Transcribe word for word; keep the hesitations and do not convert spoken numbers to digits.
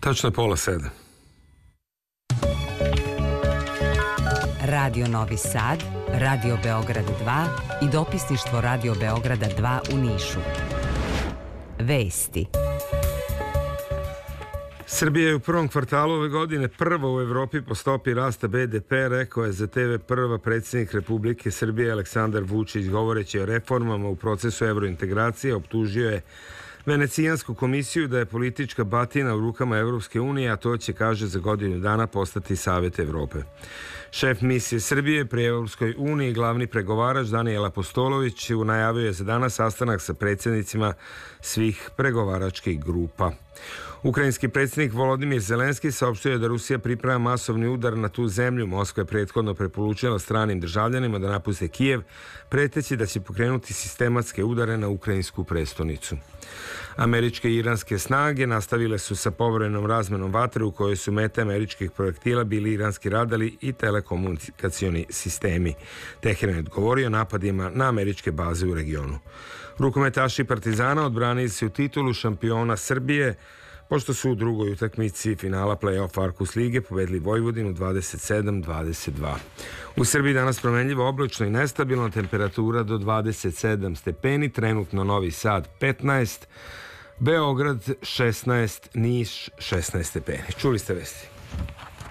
Tačno je pola sedam. Radio Novi Sad, Radio Beograd dva i dopisništvo Radio Beograda dva u Nišu. Vesti. Srbija je u prvom kvartalu ove godine prva u Evropi po stopi rasta be de pe, rekao je za te ve Prva predsjednik Republike Srbije Aleksandar Vučić. Govoreći o reformama u procesu evrointegracije, optužio je Venecijansku komisiju da je politička batina u rukama Evropske unije, a to će, kaže, za godinu dana postati Savet Evrope. Šef misije Srbije pri Evropskoj uniji, glavni pregovarač Danijel Apostolović, najavio je za danas sastanak sa predsjednicima svih pregovaračkih grupa. Ukrajinski predsjednik Volodimir Zelenski saopštio je da Rusija priprema masovni udar na tu zemlju. Moskva je prethodno preporučila stranim državljanima da napuste Kijev, preteći da će pokrenuti sistematske udare na ukrajinsku prestonicu. Američke i iranske snage nastavile su sa povremenom razmenom vatre u kojoj su mete američkih projektila bili iranski radari i telekomunikacioni sistemi. Teheran je odgovorio napadima na američke baze u regionu. Rukometaši Partizana odbranili su titulu šampiona Srbije, pošto su u drugoj utakmici finala play-off Arkus lige pobedili Vojvodinu dvadeset sedam dvadeset dva. U Srbiji danas promenljivo, oblačno i nestabilno, temperatura do dvadeset sedam stepeni, trenutno Novi Sad petnaest, Beograd šesnaest, Niš šesnaest stepeni. Čuli ste vesti.